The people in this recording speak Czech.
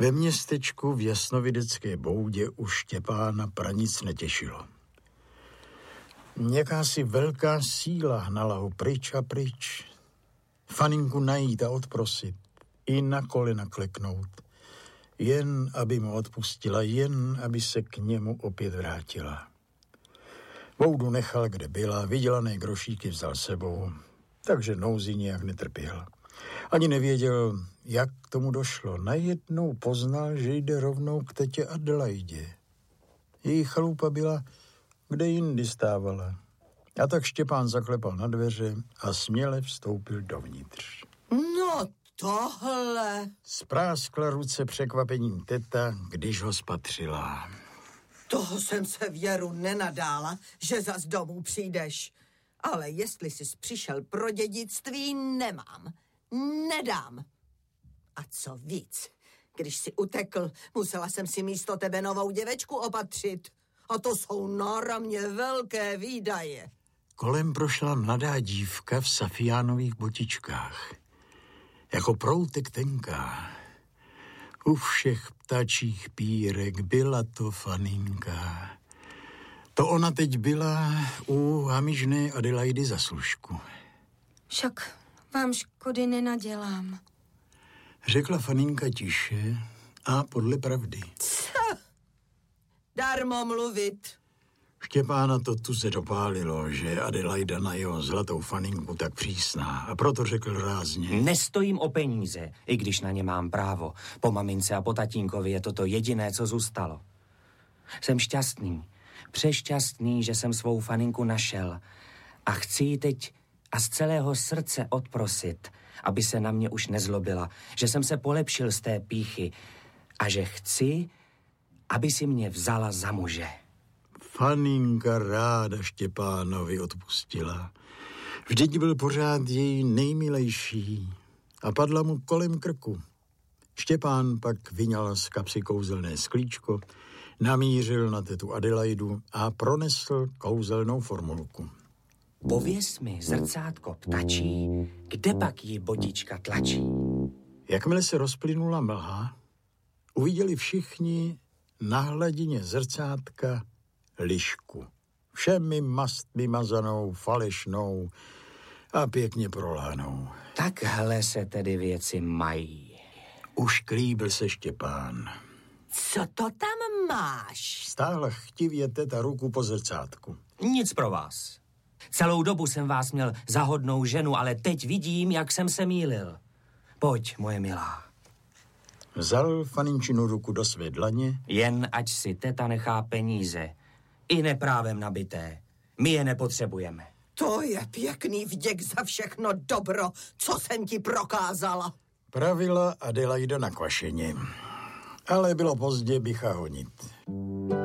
Ve městečku v jasnovidecké boudě už Štěpána pranic netěšilo. Jakási velká síla hnala ho pryč a pryč. Faninku najít a odprosit, i na kolena kleknout. Jen aby mu odpustila, jen aby se k němu opět vrátila. Boudu nechal, kde byla, vydělané grošíky vzal sebou, takže nouzi nějak netrpěl. Ani nevěděl, jak k tomu došlo. Najednou poznal, že jde rovnou k tetě Adelaidě. Její chalupa byla, kde jindy stávala. A tak Štěpán zaklepal na dveře a směle vstoupil dovnitř. No tohle. Spráskla ruce překvapením teta, když ho spatřila. Toho jsem se Věru nenadála, že zas domů přijdeš. Ale jestli jsi přišel pro dědictví, nemám. Nedám. A co víc, když jsi utekl, musela jsem si místo tebe novou děvečku opatřit. A to jsou náramně velké výdaje. Kolem prošla mladá dívka v safiánových botičkách. Jako proutek tenká. U všech ptačích pírek byla to Faninka. To ona teď byla u hamižné Adelaidy za služku. Však vám škody nenadělám, Řekla Faninka tiše a podle pravdy. Darmo mluvit. Štěpána to tu se dopálilo, že Adelaida na jeho zlatou Faninku tak přísná, a proto řekl rázně. Nestojím o peníze, i když na ně mám právo. Po mamince a po tatínkovi je to to jediné, co zůstalo. Jsem šťastný, přešťastný, že jsem svou Faninku našel a chci ji teď a z celého srdce odprosit, aby se na mě už nezlobila, že jsem se polepšil z té pýchy a že chci, aby si mě vzala za muže. Faninka ráda Štěpánovi odpustila. Vždyť byl pořád její nejmilejší a padla mu kolem krku. Štěpán pak vyňal z kapsy kouzelné sklíčko, namířil na tetu Adelaidu a pronesl kouzelnou formulku. Pověz mi, zrcátko ptačí, kde pak jí botička tlačí? Jakmile se rozplynula mlha, uviděli všichni na hladině zrcátka lišku. Všemi mastmi mazanou, falešnou a pěkně prolánou. Takhle se tedy věci mají. Už klíbil se Štěpán. Co to tam máš? Stáhla chtivě teta ruku po zrcátku. Nic pro vás. Celou dobu jsem vás měl za hodnou ženu, ale teď vidím, jak jsem se mýlil. Pojď, moje milá. Vzal Faninčinu ruku do své dlaně. Jen ať si teta nechá peníze. I neprávem nabité. My je nepotřebujeme. To je pěkný vděk za všechno dobro, co jsem ti prokázala. Pravila Adelaida na kvašeně. Ale bylo pozdě bycha honit.